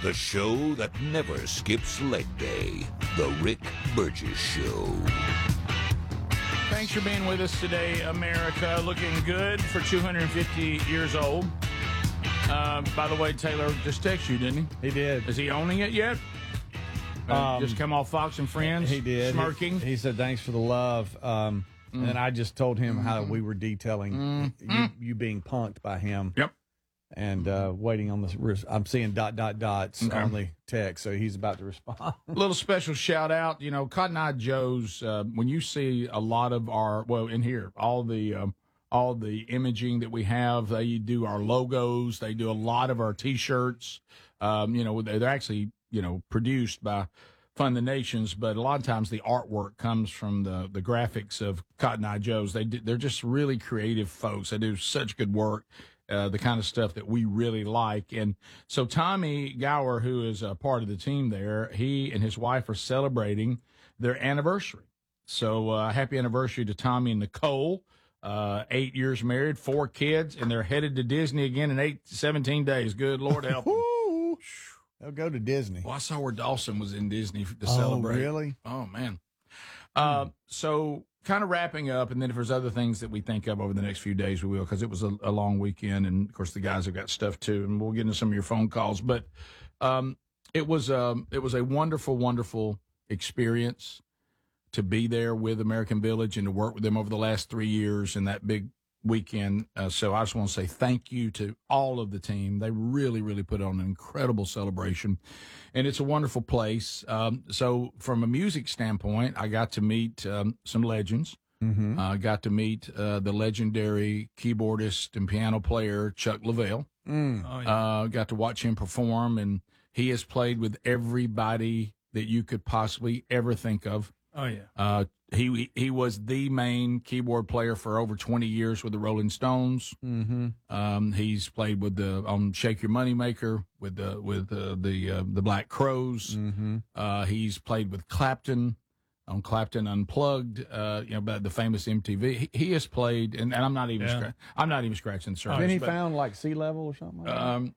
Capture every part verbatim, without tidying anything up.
The show that never skips leg day. The Rick Burgess Show. Thanks for being with us today, America. Looking good for two hundred fifty years old. Uh, by the way, Taylor just texted you, didn't he? He did. Is he owning it yet? Uh, Um, just come off Fox and Friends? He did. Smirking? He, he said, thanks for the love. Um, mm. And then I just told him how we were detailing mm. you, you being punked by him. Yep. And uh, waiting on the, I'm seeing dot, dot, dots okay. on the text, so he's about to respond. A little special shout out, you know, Cotton Eye Joe's, uh, when you see a lot of our, well, in here, all the, um, all the imaging that we have, they do our logos, they do a lot of our T-shirts, um, you know, they're actually, you know, produced by Fund the Nations, but a lot of times the artwork comes from the, the graphics of Cotton Eye Joe's. They do, they're just really creative folks. They do such good work. Uh, the kind of stuff that we really like. And so Tommy Gower, who is a part of the team there, he and his wife are celebrating their anniversary. So uh, happy anniversary to Tommy and Nicole. Uh, eight years married, four kids, and they're headed to Disney again in eight, seventeen days. Good Lord help them. They'll go to Disney. Well, I saw where Dawson was in Disney to oh, celebrate. Really? Oh, man. Uh, so kind of wrapping up, and then if there's other things that we think of over the next few days, we will, because it was a, a long weekend, and of course the guys have got stuff too, and we'll get into some of your phone calls. But um, it was um, it was a wonderful, wonderful experience to be there with American Village and to work with them over the last three years in that big weekend. Uh, so I just want to say thank you to all of the team. They really, really put on an incredible celebration, and it's a wonderful place. Um, so from a music standpoint, I got to meet um, some legends. Mm-hmm. I uh, got to meet uh, the legendary keyboardist and piano player Chuck Leavell. Mm. Oh, yeah. uh, got to watch him perform, and he has played with everybody that you could possibly ever think of. Oh, yeah. Uh, he he was the main keyboard player for over twenty years with the Rolling Stones. Mm-hmm. Um, he's played with the on Shake Your Moneymaker with the with the the, uh, the Black Crowes. Mm-hmm. Uh, he's played with Clapton on Clapton Unplugged. Uh, you know, about the famous M T V. He, he has played, and, and I'm not even Yeah. scra- I'm not even scratching the surface. Been he but, found like sea level or something like that? um,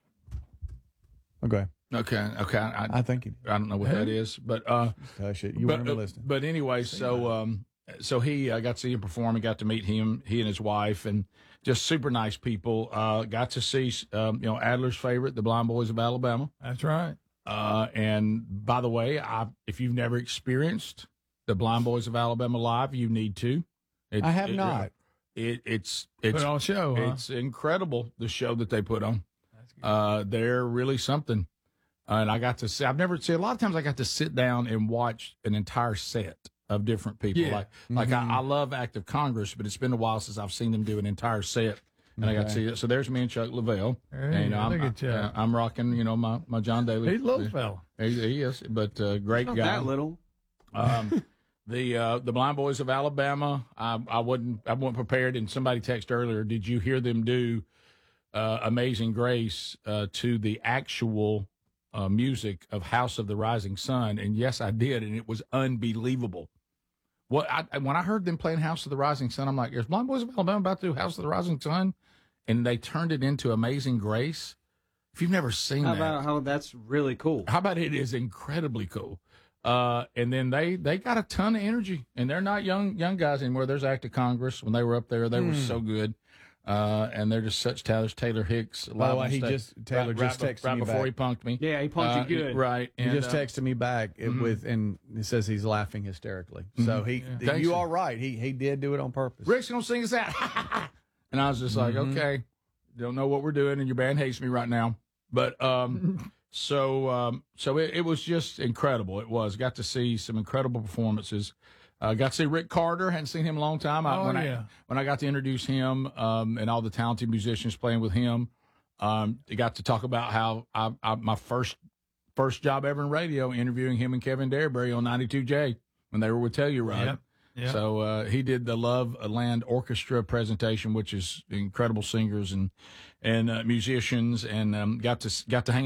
okay. Okay, okay. I, I think he I don't know what that is, but uh, Hush it. You but, weren't uh, listening. But anyway, so um, so he I got to see him perform. I got to meet him, he and his wife, and just super nice people. Uh, got to see um, you know Adler's favorite, the Blind Boys of Alabama. That's right. Uh, and by the way, I, if you've never experienced the Blind Boys of Alabama live, you need to. It, I have it, not. It, it's it's Put on a show, huh? it's incredible the show that they put on. That's good. Uh, they're really something. Uh, and I got to see, I've never see a lot of times I got to sit down and watch an entire set of different people. Yeah. Like, like Mm-hmm. I, I love Act of Congress, but it's been a while since I've seen them do an entire set. And I got to Okay. see it. So there's me and Chuck Leavell. Hey, and I'm, look at you. I, I'm rocking, you know, my, my John Daly. He's a little fella. He, he is, but uh, great Not guy. that little. Um, the uh, the Blind Boys of Alabama. I, I wasn't I wasn't prepared. And somebody texted earlier. Did you hear them do uh, Amazing Grace uh, to the actual uh, music of House of the Rising Sun? And yes, I did, and it was unbelievable. What I, when I heard them playing House of the Rising Sun, I'm like, "Is Blind Boys of Alabama about to do House of the Rising Sun?" And they turned it into Amazing Grace. If you've never seen How that, about how that's really cool? how about it is incredibly cool. Uh, and then they, they got a ton of energy, and they're not young young guys anymore. There's Act of Congress. When they were up there, they were so good. Uh, and they're just such Taylor Taylor Hicks. By the live way, on he stage. just- Taylor right, just right, texted right me before back. he punked me. Yeah, he punked Uh, you good. Right. He and, just uh, texted me back it with, and he says he's laughing hysterically. So he, Thanks. you are right. He he did do it on purpose. Rick's gonna sing us out. And I was just like, okay, don't know what we're doing, and your band hates me right now. But um, so um, so it, it was just incredible. It was. Got to see some incredible performances. Uh, got to see Rick Carter. Hadn't seen him in a long time. I, Oh, when yeah. I when I got to introduce him um, and all the talented musicians playing with him, um, I got to talk about how I, I my first first job ever in radio, interviewing him and Kevin Derryberry on ninety-two J when they were with Telluride. Yep. Yep. So uh, he did the Love Land Orchestra presentation, which is incredible singers and and uh, musicians, and um, got to got to hang